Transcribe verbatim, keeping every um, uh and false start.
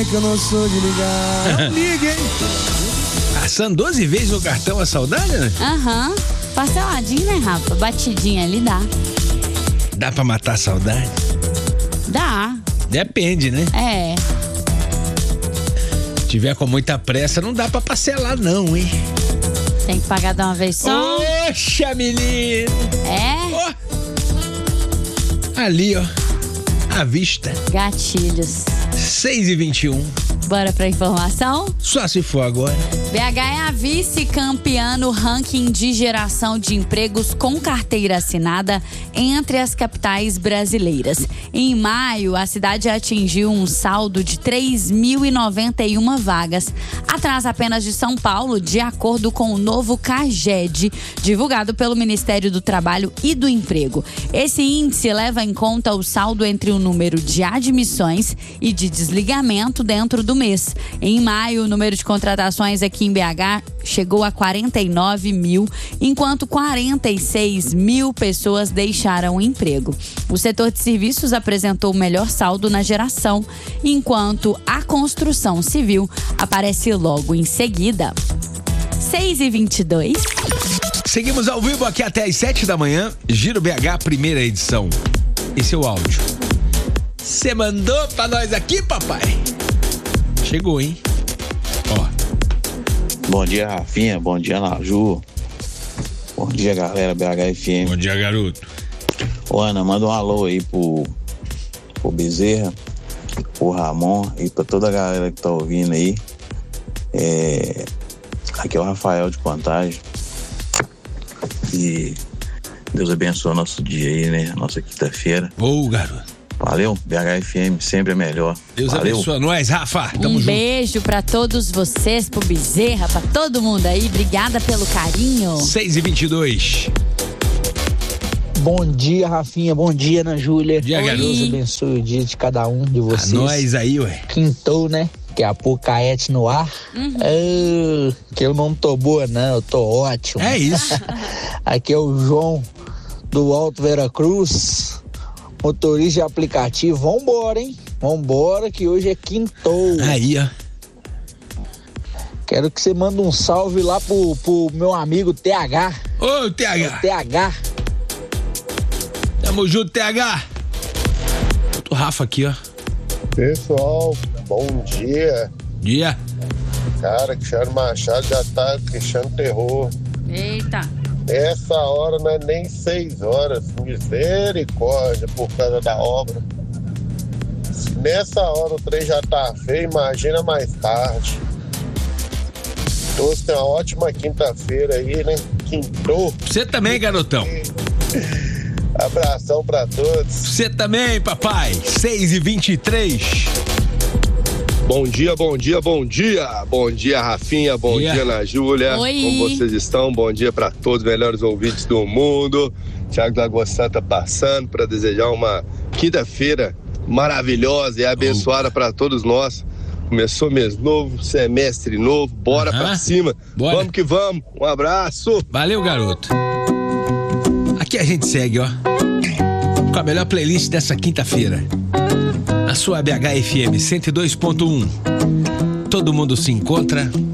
que eu não sou de ligar. Não liga, hein? Passando doze vezes no cartão a saudade, né? Aham. Uhum. Parceladinho, né, Rafa? Batidinha ali dá. Dá pra matar a saudade? Dá. Depende, né? É. Se tiver com muita pressa, não dá pra parcelar, não, hein? Tem que pagar de uma vez só. Poxa, menino! É? Oh. Ali, ó. À vista. Gatilhos. seis e vinte e um. Bora pra informação? Só se for agora. B H é a vice-campeã no ranking de geração de empregos com carteira assinada entre as capitais brasileiras. Em maio, a cidade atingiu um saldo de três mil e noventa e uma vagas, atrás apenas de São Paulo, de acordo com o novo CAGED, divulgado pelo Ministério do Trabalho e do Emprego. Esse índice leva em conta o saldo entre o número de admissões e de desligamento dentro do mês. Em maio, o número de contratações aqui em B H chegou a quarenta e nove mil, enquanto quarenta e seis mil pessoas deixaram o emprego. O setor de serviços apresentou o melhor saldo na geração, enquanto a construção civil aparece logo em seguida. seis e vinte e dois. Seguimos ao vivo aqui até às sete da manhã. Giro B H, primeira edição. Esse é o áudio. Você mandou pra nós aqui, papai? Chegou, hein? Ó. Bom dia, Rafinha. Bom dia, Naju. Bom dia, galera B H F M. Bom dia, garoto. Ô, Ana, manda um alô aí pro, pro Bezerra, pro Ramon e pra toda a galera que tá ouvindo aí. É... Aqui é o Rafael de Contagem. E Deus abençoe o nosso dia aí, né? Nossa quinta-feira. Ô, garoto. Valeu, B H F M, sempre é melhor. Deus Valeu. abençoe nós, Rafa. Tamo um junto. Beijo pra todos vocês, pro Bezerra, pra todo mundo aí. Obrigada pelo carinho. seis e vinte e dois. Bom dia, Rafinha. Bom dia, Ana Júlia. Bom dia, garoto. Deus abençoe o dia de cada um de vocês. A nós aí, ué. Quintou, né? Daqui a pouco Caete no ar. Uhum. Ah, que eu não tô boa, não. Eu tô ótimo. É isso. Aqui é o João do Alto Veracruz. Motorista de aplicativo. Vambora, hein? Vambora que hoje é quintou. Aí, ó. Quero que você mande um salve lá pro, pro meu amigo T H. Ô, T H. O T H. Tamo junto, T H. O Rafa aqui, ó. Pessoal, bom dia. Dia. Cara, Cristiano Machado já tá criando terror. Eita. Essa hora não é nem seis horas. Misericórdia por causa da obra. Nessa hora o trem já tá feio, imagina mais tarde. Todos têm uma ótima quinta-feira aí, né? Quintou. Você também, garotão. Abração pra todos. Você também, papai. seis e vinte e três. Bom dia, bom dia, bom dia. Bom dia, Rafinha. Bom dia, dia Ana Júlia. Oi. Como vocês estão? Bom dia para todos os melhores ouvintes do mundo. Thiago da Água Santa passando para desejar uma quinta-feira maravilhosa e abençoada oh. para todos nós. Começou mês novo, semestre novo. Bora uh-huh. para cima. Bora. Vamos que vamos. Um abraço. Valeu, garoto. Aqui a gente segue, ó, com a melhor playlist dessa quinta-feira. A sua B H F M cento e dois ponto um. Todo mundo se encontra